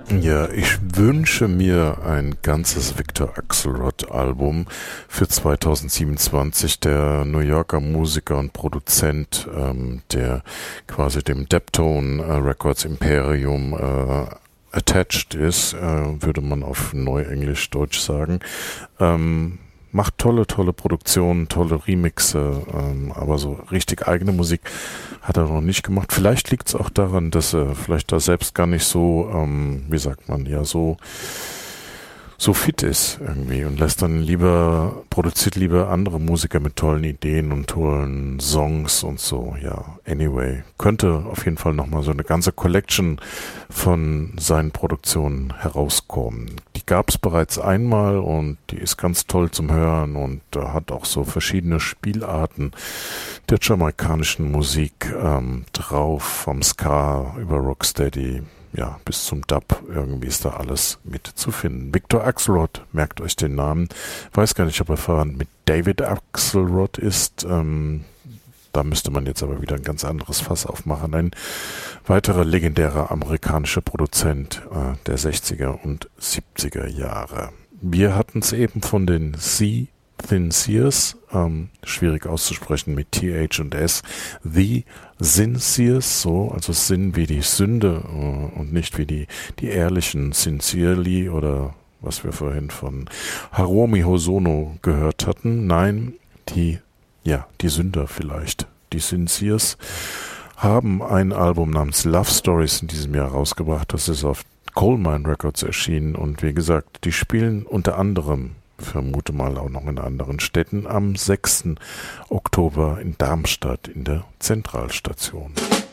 Ja, ich wünsche mir ein ganzes Victor Axelrod-Album für 2027. Der New Yorker Musiker und Produzent, der quasi dem Deptone Records Imperium attached ist, würde man auf Neuenglisch-Deutsch sagen. Macht tolle Produktionen, tolle Remixe, aber so richtig eigene Musik hat er noch nicht gemacht. Vielleicht liegt es auch daran, dass er vielleicht da selbst gar nicht so, wie sagt man, ja, so fit ist irgendwie und produziert lieber andere Musiker mit tollen Ideen und tollen Songs und so, ja. Anyway, könnte auf jeden Fall nochmal so eine ganze Collection von seinen Produktionen herauskommen. Die gab es bereits einmal und die ist ganz toll zum Hören und hat auch so verschiedene Spielarten der jamaikanischen Musik drauf, vom Ska über Rocksteady, ja, bis zum Dub, irgendwie ist da alles mit zu finden. Victor Axelrod, merkt euch den Namen. Weiß gar nicht, ob er verwandt mit David Axelrod ist. Da müsste man jetzt aber wieder ein ganz anderes Fass aufmachen. Ein weiterer legendärer amerikanischer Produzent der 60er und 70er Jahre. Wir hatten es eben von den Thin Sears, schwierig auszusprechen mit TH und S, The Sinceres, so, also Sinn wie die Sünde und nicht wie die ehrlichen Sincerely oder was wir vorhin von Hiromi Hosono gehört hatten. Nein, die Sünder vielleicht. Die Sinceres haben ein Album namens Love Stories in diesem Jahr rausgebracht. Das ist auf Colemine Records erschienen und wie gesagt, die spielen unter anderem, vermute mal auch noch in anderen Städten, am 6. Oktober in Darmstadt in der Zentralstation.